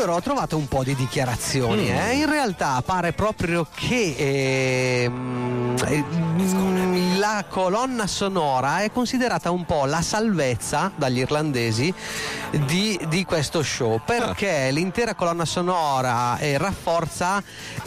Allora ho trovato un po' di dichiarazioni. In realtà pare proprio che la colonna sonora è considerata un po' la salvezza dagli irlandesi di questo show, perché l'intera colonna sonora rafforza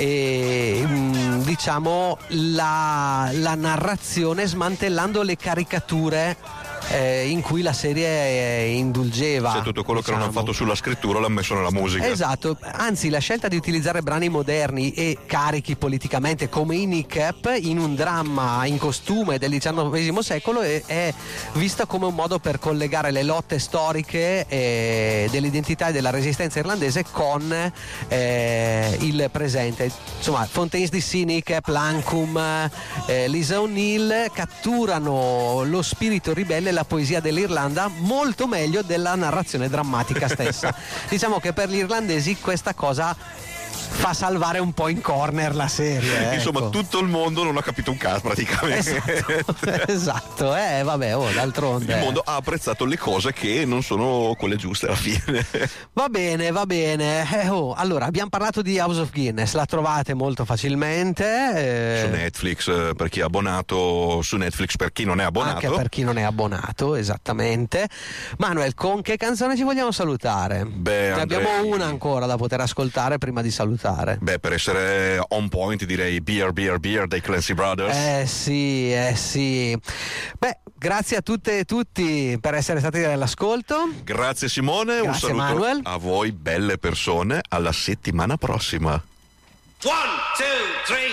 diciamo la narrazione, smantellando le caricature in cui la serie indulgeva. Cioè tutto quello che non hanno fatto sulla scrittura l'hanno messo nella musica. Esatto, anzi la scelta di utilizzare brani moderni e carichi politicamente come i Nick Up in un dramma in costume del XIX secolo è vista come un modo per collegare le lotte storiche dell'identità e della resistenza irlandese con il presente. Insomma, Fontaine's DC, Nick Up, Lancome, Lisa O'Neill catturano lo spirito ribelle e la poesia dell'Irlanda molto meglio della narrazione drammatica stessa. Diciamo che per gli irlandesi questa cosa fa salvare un po' in corner la serie. Ecco. Insomma, tutto il mondo non ha capito un cazzo praticamente. Esatto, vabbè, d'altronde. Il mondo ha apprezzato le cose che non sono quelle giuste alla fine. Va bene. Allora, abbiamo parlato di House of Guinness, la trovate molto facilmente. Su Netflix per chi è abbonato, su Netflix per chi non è abbonato. Anche per chi non è abbonato, esattamente. Manuel, con che canzone ci vogliamo salutare? Beh, ne abbiamo una ancora da poter ascoltare prima di salutare. Beh, per essere on point direi Beer dei Clancy Brothers. Sì. Beh, grazie a tutte e tutti per essere stati all'ascolto. Grazie Simone, Grazie, un saluto Manuel. a voi belle persone, alla settimana prossima. 1, 2, 3